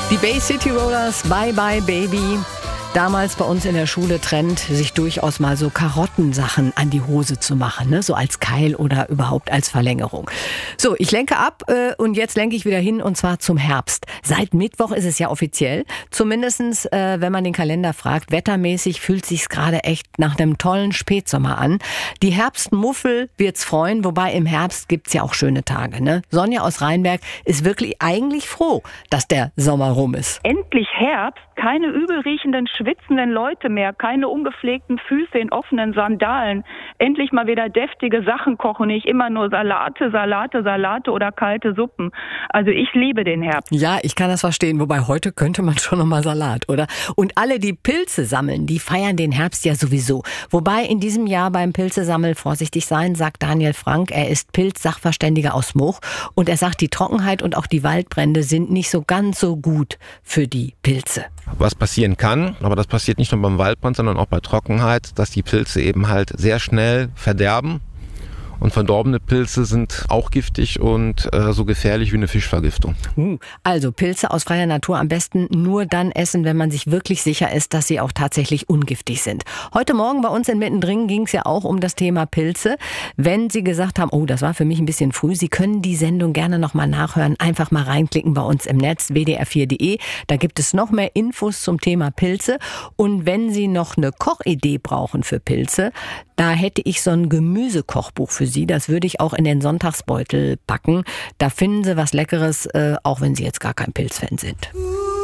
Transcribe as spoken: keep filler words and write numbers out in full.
Die Bay City Rollers, Bye Bye Baby. Damals bei uns in der Schule Trend, sich durchaus mal so Karottensachen an die Hose zu machen, ne? So als Keil oder überhaupt als Verlängerung. So, ich lenke ab äh, und jetzt lenke ich wieder hin und zwar zum Herbst. Seit Mittwoch ist es ja offiziell, zumindestens äh, wenn man den Kalender fragt, wettermäßig fühlt sich's gerade echt nach einem tollen Spätsommer an. Die Herbstmuffel wird's freuen, wobei im Herbst gibt's ja auch schöne Tage, ne? Sonja aus Rheinberg ist wirklich eigentlich froh, dass der Sommer rum ist. Endlich Herbst, keine übelriechenden, schwitzenden Leute mehr, keine ungepflegten Füße in offenen Sandalen. Endlich mal wieder deftige Sachen kochen, nicht immer nur Salate, Salate, Salate oder kalte Suppen. Also ich liebe den Herbst. Ja, ich kann das verstehen, wobei heute könnte man schon noch mal Salat, oder? Und alle, die Pilze sammeln, die feiern den Herbst ja sowieso. Wobei in diesem Jahr beim Pilzesammeln vorsichtig sein, sagt Daniel Frank. Er ist Pilzsachverständiger aus Moch und er sagt, die Trockenheit und auch die Waldbrände sind nicht so ganz so gut für die Pilze. Was passieren kann, aber das passiert nicht nur beim Waldbrand, sondern auch bei Trockenheit, dass die Pilze eben halt sehr schnell verderben. Und verdorbene Pilze sind auch giftig und äh, so gefährlich wie eine Fischvergiftung. Uh, also Pilze aus freier Natur am besten nur dann essen, wenn man sich wirklich sicher ist, dass sie auch tatsächlich ungiftig sind. Heute Morgen bei uns in Mittendrin ging es ja auch um das Thema Pilze. Wenn Sie gesagt haben, oh, das war für mich ein bisschen früh, Sie können die Sendung gerne nochmal nachhören. Einfach mal reinklicken bei uns im Netz, w d r vier punkt d e. Da gibt es noch mehr Infos zum Thema Pilze. Und wenn Sie noch eine Kochidee brauchen für Pilze, da hätte ich so ein Gemüsekochbuch für Sie. Das würde ich auch in den Sonntagsbeutel packen. Da finden Sie was Leckeres, äh, auch wenn Sie jetzt gar kein Pilzfan sind.